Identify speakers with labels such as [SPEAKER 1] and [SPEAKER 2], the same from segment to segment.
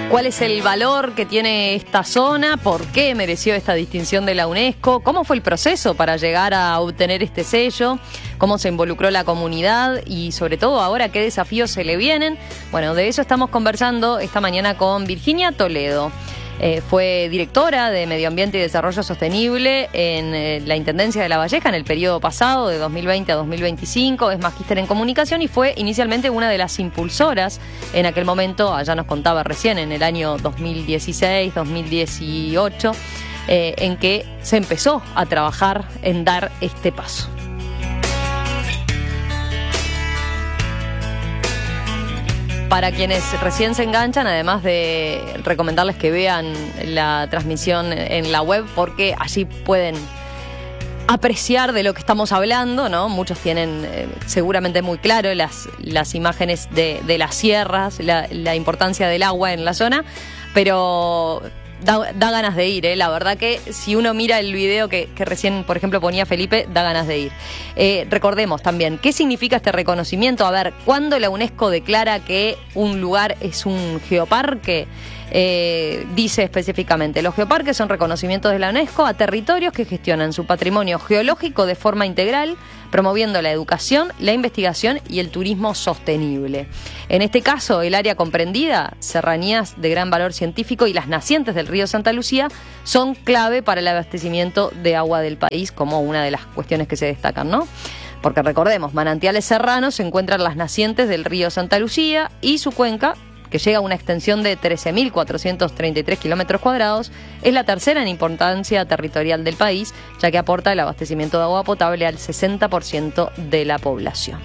[SPEAKER 1] ¿Cuál es el valor que tiene esta zona? ¿Por qué mereció esta distinción de la UNESCO? ¿Cómo fue el proceso para llegar a obtener este sello? ¿Cómo se involucró la comunidad? Y sobre todo ahora, ¿qué desafíos se le vienen? Bueno, de eso estamos conversando esta mañana con Virginia Toledo. Fue directora de Medio Ambiente y Desarrollo Sostenible en la Intendencia de La Valleja en el periodo pasado, de 2020 a 2025. Es magíster en comunicación y fue inicialmente una de las impulsoras en aquel momento, allá nos contaba recién, en el año 2016, 2018, en que se empezó a trabajar en dar este paso. Para quienes recién se enganchan, además de recomendarles que vean la transmisión en la web, porque allí pueden apreciar de lo que estamos hablando, ¿no? Muchos tienen seguramente muy claro las imágenes de las sierras, la importancia del agua en la zona, pero da ganas de ir, La verdad que si uno mira el video que recién, por ejemplo, ponía Felipe, da ganas de ir. Recordemos también, ¿qué significa este reconocimiento? A ver, ¿cuándo la UNESCO declara que un lugar es un geoparque? Dice específicamente, los geoparques son reconocimientos de la UNESCO a territorios que gestionan su patrimonio geológico de forma integral, promoviendo la educación, la investigación y el turismo sostenible. En este caso, el área comprendida, serranías de gran valor científico y las nacientes del río Santa Lucía, son clave para el abastecimiento de agua del país, como una de las cuestiones que se destacan, ¿no? Porque recordemos, manantiales serranos se encuentran las nacientes del río Santa Lucía y su cuenca, que llega a una extensión de 13.433 kilómetros cuadrados, es la tercera en importancia territorial del país, ya que aporta el abastecimiento de agua potable al 60% de la población.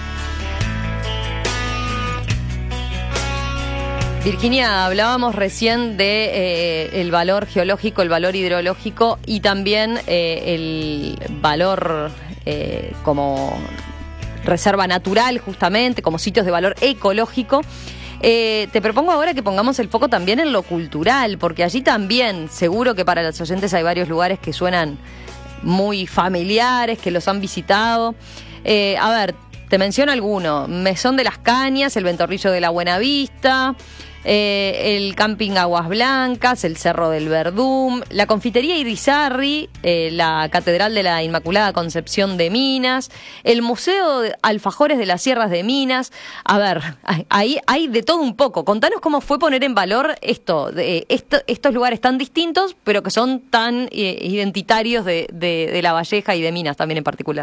[SPEAKER 1] Virginia, hablábamos recién de el valor geológico, el valor hidrológico y también el valor como reserva natural, justamente, como sitios de valor ecológico. Te propongo ahora que pongamos el foco también en lo cultural, porque allí también, seguro que para los oyentes hay varios lugares que suenan muy familiares, que los han visitado. A ver, te menciono alguno: Mesón de las Cañas, el Ventorrillo de la Buenavista, el Camping Aguas Blancas, el Cerro del Verdum, la Confitería Irizarry, la Catedral de la Inmaculada Concepción de Minas, el Museo de Alfajores de las Sierras de Minas. A ver, ahí hay de todo un poco. Contanos cómo fue poner en valor estos lugares tan distintos, pero que son tan identitarios de La Valleja y de Minas también en particular.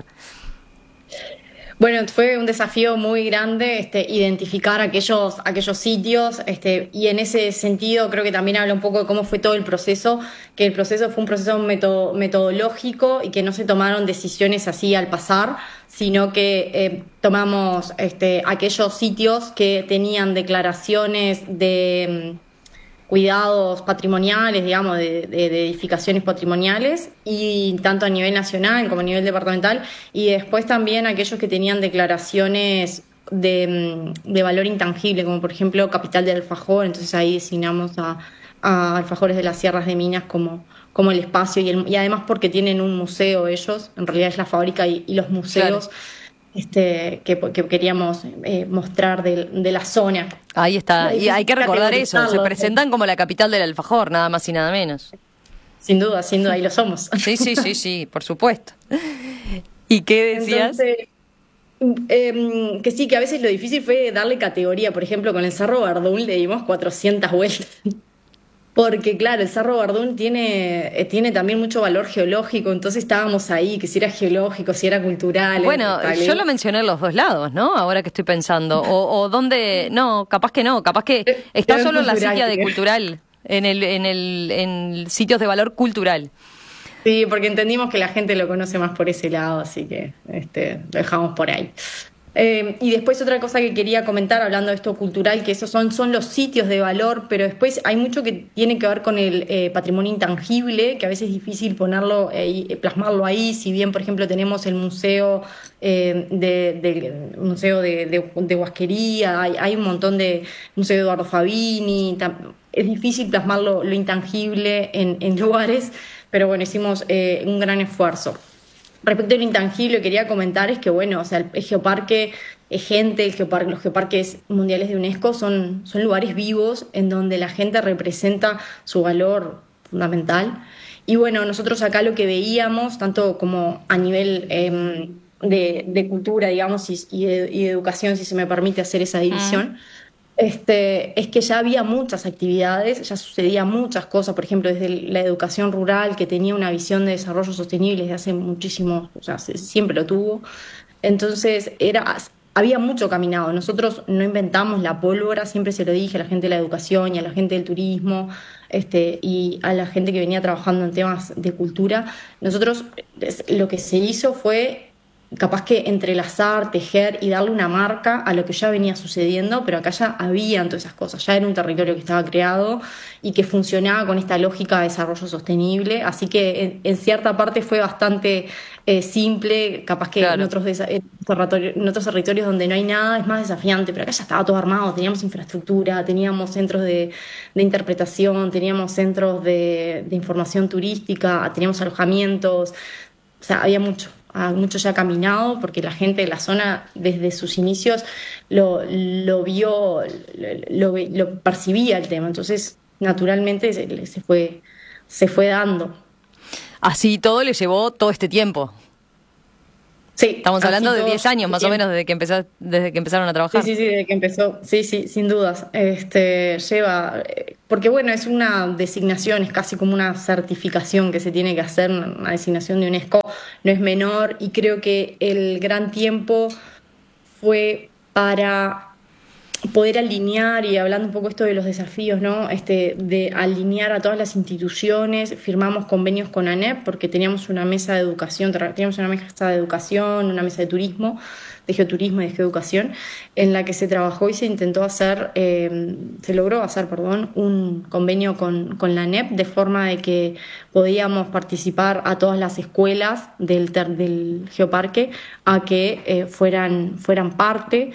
[SPEAKER 2] Bueno, fue un desafío muy grande identificar aquellos sitios, y en ese sentido creo que también habla un poco de cómo fue todo el proceso, que el proceso fue un proceso metodológico y que no se tomaron decisiones así al pasar, sino que tomamos aquellos sitios que tenían declaraciones de cuidados patrimoniales, digamos, de edificaciones patrimoniales, y tanto a nivel nacional como a nivel departamental, y después también aquellos que tenían declaraciones de valor intangible, como por ejemplo Capital del Alfajor. Entonces ahí designamos a Alfajores de las Sierras de Minas como el espacio, y además porque tienen un museo ellos, en realidad es la fábrica y los museos. Claro. Que queríamos mostrar de la zona.
[SPEAKER 1] Ahí está, y hay que recordar eso, se presentan como la capital del alfajor, nada más y nada menos.
[SPEAKER 2] Sin duda, ahí lo somos.
[SPEAKER 1] Sí, por supuesto. ¿Y qué decías?
[SPEAKER 2] Entonces, que sí, que a veces lo difícil fue darle categoría. Por ejemplo, con el Cerro Verdún le dimos 400 vueltas. Porque claro, el Cerro Verdún tiene también mucho valor geológico, entonces estábamos ahí, que si era geológico, si era cultural.
[SPEAKER 1] Bueno, yo lo mencioné en los dos lados, ¿no? Ahora que estoy pensando. O dónde, capaz que está solo en la silla de cultural, en sitios de valor cultural.
[SPEAKER 2] Sí, porque entendimos que la gente lo conoce más por ese lado, así que lo dejamos por ahí. Y después otra cosa que quería comentar, hablando de esto cultural, que esos son los sitios de valor, pero después hay mucho que tiene que ver con el patrimonio intangible, que a veces es difícil ponerlo y plasmarlo ahí. Si bien, por ejemplo, tenemos el museo de Huasquería, hay un montón de museo de Eduardo Fabini. Es difícil plasmar lo intangible en lugares, pero bueno, hicimos un gran esfuerzo. Respecto a lo intangible, quería comentar es que, bueno, o sea, el geoparque gente, los geoparques mundiales de UNESCO son lugares vivos en donde la gente representa su valor fundamental. Y bueno, nosotros acá lo que veíamos, tanto como a nivel de cultura, digamos, y de educación, si se me permite hacer esa división, es que ya había muchas actividades, ya sucedía muchas cosas, por ejemplo, desde la educación rural, que tenía una visión de desarrollo sostenible desde hace muchísimo, o sea, siempre lo tuvo. Entonces, había mucho caminado. Nosotros no inventamos la pólvora, siempre se lo dije a la gente de la educación y a la gente del turismo, y a la gente que venía trabajando en temas de cultura. Nosotros lo que se hizo fue capaz que entrelazar, tejer y darle una marca a lo que ya venía sucediendo, pero acá ya habían todas esas cosas, ya era un territorio que estaba creado y que funcionaba con esta lógica de desarrollo sostenible, así que en cierta parte fue bastante simple, capaz que
[SPEAKER 1] Claro.
[SPEAKER 2] en otros territorios donde no hay nada es más desafiante, pero acá ya estaba todo armado, teníamos infraestructura, teníamos centros de interpretación, teníamos centros de información turística, teníamos alojamientos, o sea, había mucho ya caminado, porque la gente de la zona desde sus inicios lo vio, lo percibía el tema, entonces naturalmente se fue dando.
[SPEAKER 1] Así todo le llevó todo este tiempo.
[SPEAKER 2] Sí,
[SPEAKER 1] Estamos
[SPEAKER 2] así
[SPEAKER 1] hablando de
[SPEAKER 2] todo
[SPEAKER 1] 10 años más o
[SPEAKER 2] tiempo.
[SPEAKER 1] menos desde que empezaron a
[SPEAKER 2] Sí,
[SPEAKER 1] trabajar.
[SPEAKER 2] sí, sí, desde que empezó, sí, sí, sin dudas. Lleva, porque bueno, es una designación, es casi como una certificación que se tiene que hacer, una designación de UNESCO, no es menor, y creo que el gran tiempo fue para poder alinear, y hablando un poco esto de los desafíos, ¿no? De alinear a todas las instituciones, firmamos convenios con ANEP porque teníamos una mesa de educación, teníamos una mesa de educación, una mesa de turismo, de geoturismo y de geoeducación, en la que se trabajó y se intentó hacer, se logró hacer, perdón, un convenio con la ANEP de forma de que podíamos participar a todas las escuelas del geoparque a que fueran parte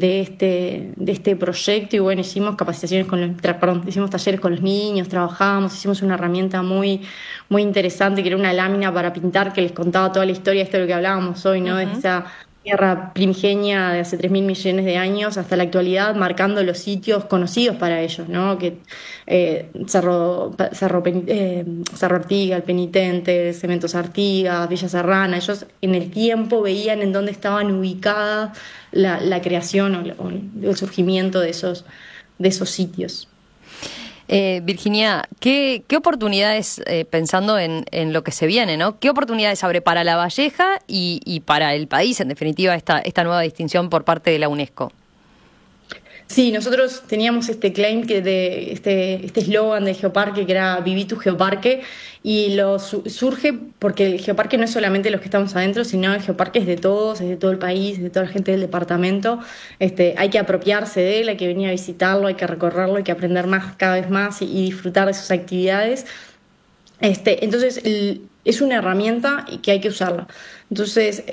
[SPEAKER 2] de este proyecto. Y bueno, hicimos capacitaciones hicimos talleres con los niños, trabajamos, hicimos una herramienta muy, muy interesante que era una lámina para pintar que les contaba toda la historia, esto de lo que hablábamos hoy, ¿no? De esa tierra primigenia de hace 3.000 millones de años hasta la actualidad, marcando los sitios conocidos para ellos, ¿no? Que Cerro Artigas, El Penitente, Cementos Artigas, Villa Serrana, ellos en el tiempo veían en dónde estaban ubicadas la creación o el surgimiento de esos sitios.
[SPEAKER 1] Virginia, ¿qué oportunidades, pensando en lo que se viene, ¿no? ¿Qué oportunidades abre para La Valleja y para el país, en definitiva, esta nueva distinción por parte de la UNESCO?
[SPEAKER 2] Sí, nosotros teníamos este claim este eslogan de Geoparque que era Viví tu Geoparque, y surge porque el Geoparque no es solamente los que estamos adentro, sino el Geoparque es de todos, es de todo el país, es de toda la gente del departamento. Hay que apropiarse de él, hay que venir a visitarlo, hay que recorrerlo, hay que aprender más, cada vez más, y disfrutar de sus actividades. Entonces, es una herramienta y que hay que usarla. Entonces,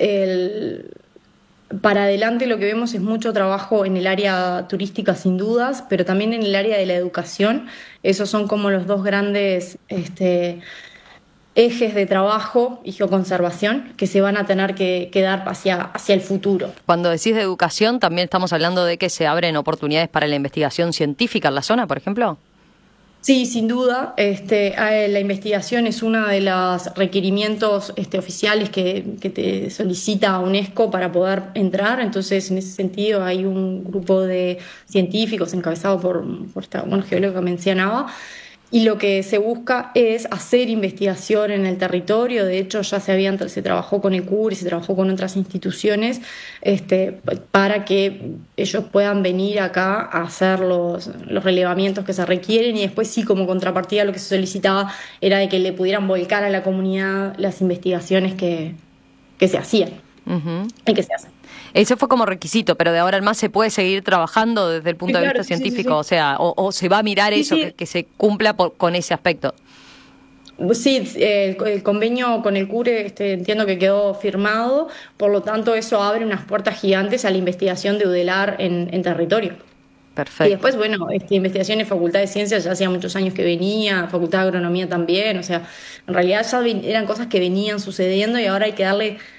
[SPEAKER 2] para adelante lo que vemos es mucho trabajo en el área turística sin dudas, pero también en el área de la educación. Esos son como los dos grandes ejes de trabajo y geoconservación que se van a tener que dar hacia el futuro.
[SPEAKER 1] Cuando decís de educación, ¿también estamos hablando de que se abren oportunidades para la investigación científica en la zona, por ejemplo?
[SPEAKER 2] Sí, sin duda. La investigación es uno de los requerimientos oficiales que te solicita UNESCO para poder entrar. Entonces, en ese sentido, hay un grupo de científicos encabezado por esta geóloga que mencionaba. Y lo que se busca es hacer investigación en el territorio. De hecho, ya se trabajó con el CUR y se trabajó con otras instituciones para que ellos puedan venir acá a hacer los relevamientos que se requieren, y después sí, como contrapartida, lo que se solicitaba era de que le pudieran volcar a la comunidad las investigaciones que se hacían y que se hacen.
[SPEAKER 1] Eso fue como requisito, pero de ahora en más se puede seguir trabajando desde el punto
[SPEAKER 2] Sí,
[SPEAKER 1] de vista
[SPEAKER 2] claro, sí, sí,
[SPEAKER 1] científico,
[SPEAKER 2] sí.
[SPEAKER 1] o sea, o se va a mirar
[SPEAKER 2] Sí,
[SPEAKER 1] eso,
[SPEAKER 2] sí.
[SPEAKER 1] que se cumpla con ese aspecto.
[SPEAKER 2] Sí, el convenio con el CURE entiendo que quedó firmado, por lo tanto eso abre unas puertas gigantes a la investigación de UDELAR en territorio. Y
[SPEAKER 1] Perfecto.
[SPEAKER 2] después, bueno, investigación en Facultad de Ciencias ya hacía muchos años que venía, Facultad de Agronomía también, o sea, en realidad ya eran cosas que venían sucediendo, y ahora hay que darle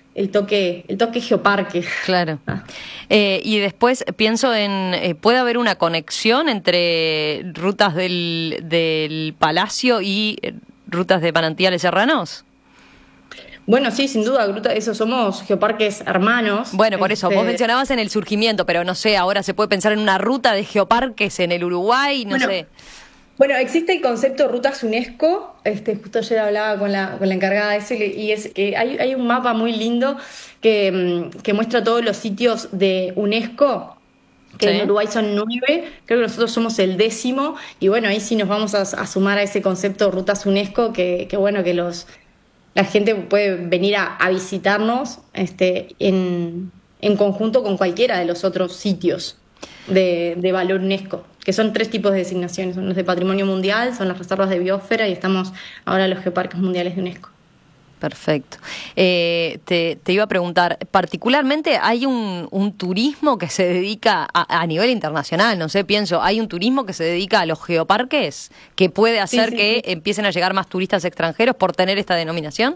[SPEAKER 2] el toque geoparque.
[SPEAKER 1] Claro. Y después pienso en, ¿puede haber una conexión entre rutas del Palacio y rutas de manantiales serranos?
[SPEAKER 2] Bueno, sí, sin duda, eso somos geoparques hermanos.
[SPEAKER 1] Bueno, por eso, vos mencionabas en el surgimiento, pero no sé, ahora se puede pensar en una ruta de geoparques en el Uruguay, no sé.
[SPEAKER 2] Bueno, existe el concepto rutas UNESCO. Justo ayer hablaba con la encargada de eso, y es que hay un mapa muy lindo que muestra todos los sitios de UNESCO, que en Uruguay son 9, creo que nosotros somos el 10º, y bueno, ahí sí nos vamos a sumar a ese concepto rutas UNESCO, que bueno, que la gente puede venir a visitarnos en conjunto con cualquiera de los otros sitios de valor UNESCO, que son 3 tipos de designaciones: son los de Patrimonio Mundial, son las reservas de biosfera, y estamos ahora en los geoparques mundiales de UNESCO.
[SPEAKER 1] Perfecto. Te iba a preguntar, particularmente hay un turismo que se dedica a nivel internacional, no sé, pienso, ¿hay un turismo que se dedica a los geoparques que puede hacer que empiecen a llegar más turistas extranjeros por tener esta denominación?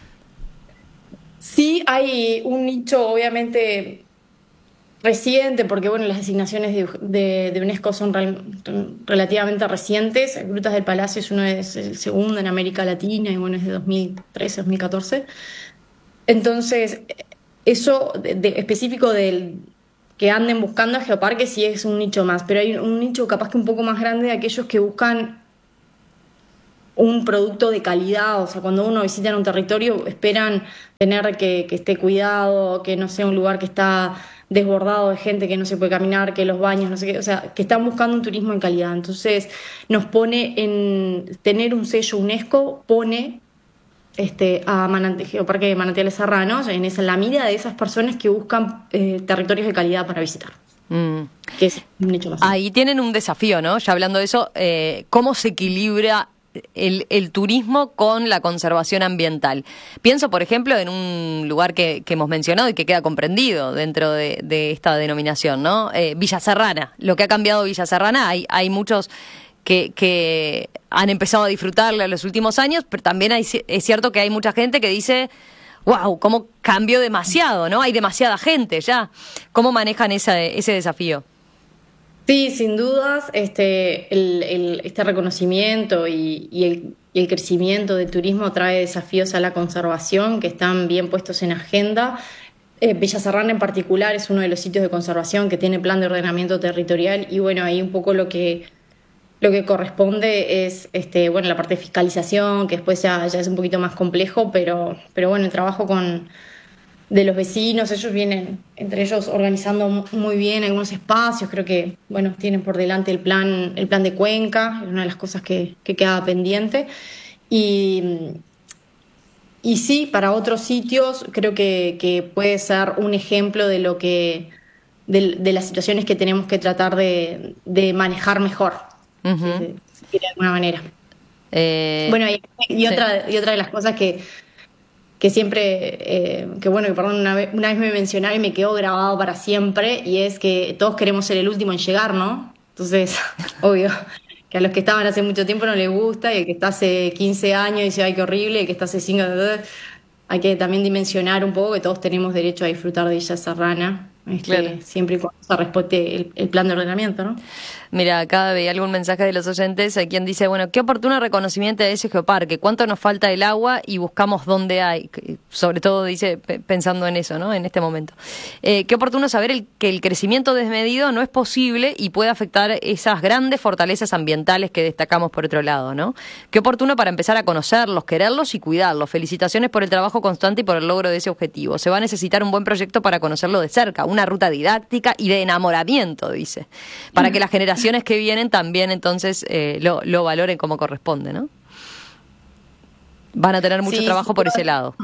[SPEAKER 2] Sí, hay un nicho obviamente reciente, porque bueno, las designaciones de UNESCO son relativamente recientes. Grutas del Palacio es el segundo en América Latina, y bueno, es de 2013, 2014. Entonces, eso específico del que anden buscando a geoparques sí es un nicho más, pero hay un nicho capaz que un poco más grande de aquellos que buscan un producto de calidad. O sea, cuando uno visita un territorio esperan tener que esté cuidado, que no sea un lugar que está desbordado de gente, que no se puede caminar, que los baños, no sé qué, o sea, que están buscando un turismo en calidad. Entonces nos pone en tener un sello UNESCO, pone a Geoparque de Manantiales Serranos en la mira de esas personas que buscan territorios de calidad para visitar. Que es un hecho más.
[SPEAKER 1] Ahí tienen un desafío, ¿no? Ya hablando de eso, ¿cómo se equilibra el turismo con la conservación ambiental? Pienso, por ejemplo, en un lugar que hemos mencionado y que queda comprendido dentro de esta denominación, ¿no? Villa Serrana. Lo que ha cambiado Villa Serrana, hay muchos que han empezado a disfrutarla en los últimos años, pero también es cierto que hay mucha gente que dice, wow, cómo cambió demasiado, ¿no? Hay demasiada gente ya. ¿Cómo manejan ese desafío?
[SPEAKER 2] Sí, sin dudas, este reconocimiento y el crecimiento del turismo trae desafíos a la conservación que están bien puestos en agenda. Villa Serrana en particular es uno de los sitios de conservación que tiene plan de ordenamiento territorial, y bueno, ahí un poco lo que corresponde es la parte de fiscalización, que después ya es un poquito más complejo, pero bueno, el trabajo de los vecinos, ellos vienen entre ellos organizando muy bien algunos espacios. Creo que bueno, tienen por delante el plan de Cuenca, es una de las cosas que queda pendiente, y sí, para otros sitios creo que puede ser un ejemplo de lo que de las situaciones que tenemos que tratar de manejar mejor, de alguna manera. Bueno, y otra de las cosas que siempre, una vez me mencionaron y me quedó grabado para siempre, y es que todos queremos ser el último en llegar, ¿no? Entonces, obvio, que a los que estaban hace mucho tiempo no les gusta, y el que está hace 15 años dice, ay, qué horrible, y el que está hace 5, hay que también dimensionar un poco que todos tenemos derecho a disfrutar de Villa Serrana, claro, siempre y cuando se respete el plan de ordenamiento, ¿no?
[SPEAKER 1] Mira, acá veía algún mensaje de los oyentes, hay quien dice, bueno, qué oportuno reconocimiento de ese geoparque, cuánto nos falta el agua y buscamos dónde hay, sobre todo dice, pensando en eso, ¿no? En este momento. Qué oportuno saber que el crecimiento desmedido no es posible y puede afectar esas grandes fortalezas ambientales que destacamos por otro lado, ¿no? Qué oportuno para empezar a conocerlos, quererlos y cuidarlos. Felicitaciones por el trabajo constante y por el logro de ese objetivo. Se va a necesitar un buen proyecto para conocerlo de cerca, una ruta didáctica y de enamoramiento, dice, para que las generaciones que vienen también entonces lo valoren como corresponde, ¿no? Van a tener mucho trabajo por ese lado.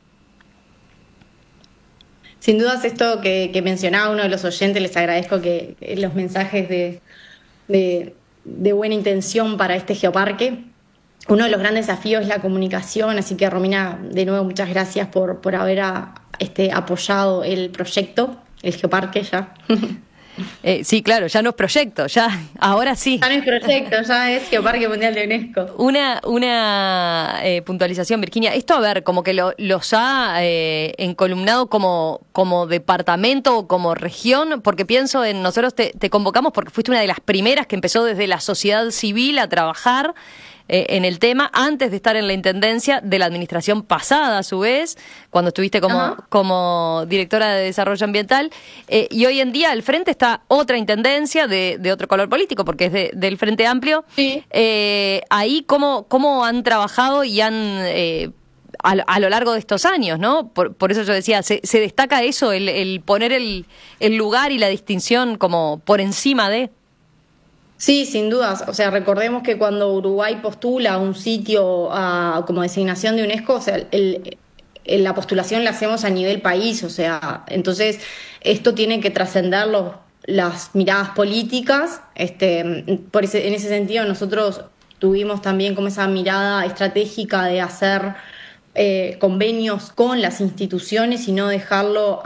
[SPEAKER 2] Sin dudas, esto que mencionaba uno de los oyentes, les agradezco que los mensajes de buena intención para este geoparque. Uno de los grandes desafíos es la comunicación, así que Romina, de nuevo muchas gracias por haber apoyado el proyecto, el geoparque ya.
[SPEAKER 1] Sí, claro, ya no es proyecto, ya, ahora sí.
[SPEAKER 2] Ya no es proyecto, ya es Geoparque Mundial de UNESCO.
[SPEAKER 1] Una puntualización, Virginia. Esto, a ver, como que los ha encolumnado como departamento o como región, porque pienso en, nosotros te convocamos porque fuiste una de las primeras que empezó desde la sociedad civil a trabajar en el tema, antes de estar en la intendencia de la administración pasada, a su vez, cuando estuviste como directora de Desarrollo Ambiental, y hoy en día al frente está otra intendencia de otro color político, porque es del Frente Amplio.
[SPEAKER 2] Sí.
[SPEAKER 1] Ahí, ¿cómo han trabajado y han... a lo largo de estos años, ¿no? Por eso yo decía, se destaca eso, el poner el lugar y la distinción como por encima de...
[SPEAKER 2] Sí, sin dudas. O sea, recordemos que cuando Uruguay postula un sitio como designación de UNESCO, o sea, la postulación la hacemos a nivel país, o sea, entonces esto tiene que trascender las miradas políticas. En ese sentido, nosotros tuvimos también como esa mirada estratégica de hacer convenios con las instituciones y no dejarlo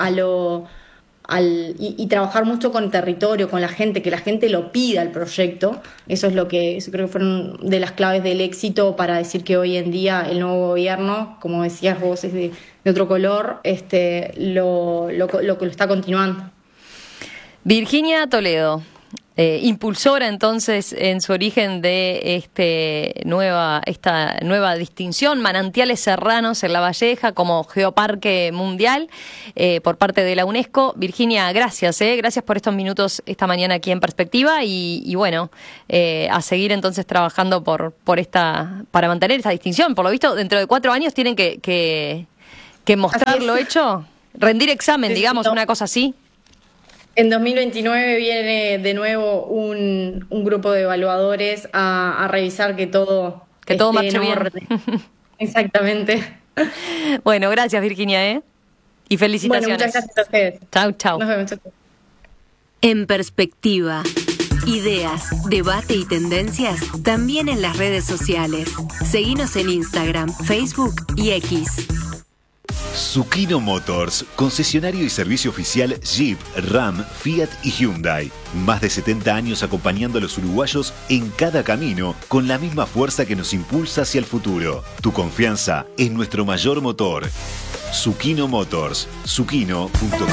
[SPEAKER 2] y trabajar mucho con el territorio, con la gente, que la gente lo pida el proyecto. Eso creo que fueron de las claves del éxito para decir que hoy en día el nuevo gobierno, como decías vos, es de otro color, lo está continuando.
[SPEAKER 1] Virginia Toledo, impulsora entonces en su origen de esta nueva distinción, Manantiales Serranos en La Valleja como Geoparque Mundial por parte de la UNESCO. Virginia, gracias por estos minutos esta mañana aquí en Perspectiva y bueno, a seguir entonces trabajando para mantener esta distinción. Por lo visto, dentro de 4 años tienen que mostrar lo hecho, rendir examen, digamos, una cosa así.
[SPEAKER 2] En 2029 viene de nuevo un grupo de evaluadores a revisar que todo
[SPEAKER 1] marche bien.
[SPEAKER 2] Exactamente.
[SPEAKER 1] Bueno, gracias Virginia, y felicitaciones.
[SPEAKER 2] Bueno, muchas gracias a ustedes.
[SPEAKER 1] Chau.
[SPEAKER 2] Nos vemos.
[SPEAKER 3] En Perspectiva, ideas, debate y tendencias también en las redes sociales. Seguinos en Instagram, Facebook y X.
[SPEAKER 4] Zucchino Motors, concesionario y servicio oficial Jeep, Ram, Fiat y Hyundai. Más de 70 años acompañando a los uruguayos en cada camino, con la misma fuerza que nos impulsa hacia el futuro. Tu confianza es nuestro mayor motor. Zucchino Motors, zucchino.com.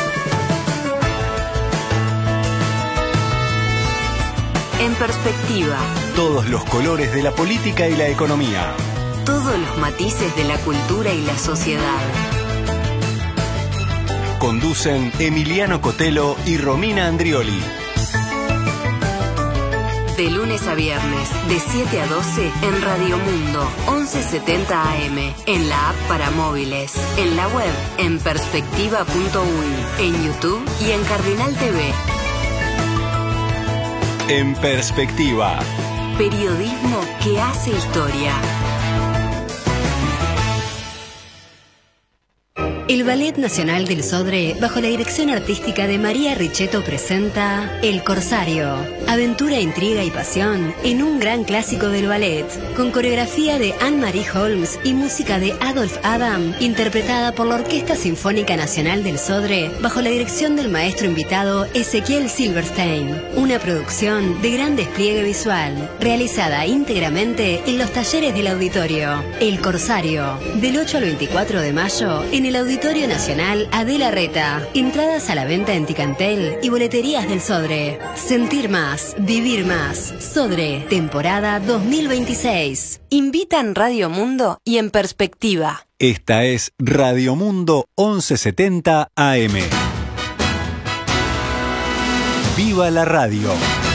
[SPEAKER 3] En Perspectiva,
[SPEAKER 5] todos los colores de la política y la economía.
[SPEAKER 3] Todos los matices de la cultura y la sociedad.
[SPEAKER 5] Conducen Emiliano Cotelo y Romina Andrioli.
[SPEAKER 3] De lunes a viernes, de 7 a 12 en Radio Mundo, 1170 AM, en la app para móviles, en la web, en perspectiva.uy, en YouTube y en Cardinal TV.
[SPEAKER 5] En Perspectiva.
[SPEAKER 3] Periodismo que hace historia. El Ballet Nacional del Sodre, bajo la dirección artística de María Richetto, presenta El Corsario. Aventura, intriga y pasión en un gran clásico del ballet, con coreografía de Anne-Marie Holmes y música de Adolphe Adam, interpretada por la Orquesta Sinfónica Nacional del Sodre, bajo la dirección del maestro invitado Ezequiel Silverstein. Una producción de gran despliegue visual, realizada íntegramente en los talleres del auditorio. El Corsario, del 8 al 24 de mayo, en el Auditorio Nacional Adela Reta. Entradas a la venta en Ticantel y boleterías del Sodre. Sentir más, vivir más. Sodre, temporada 2026. Invitan Radio Mundo y En Perspectiva.
[SPEAKER 5] Esta es Radio Mundo 1170 AM. ¡Viva la radio!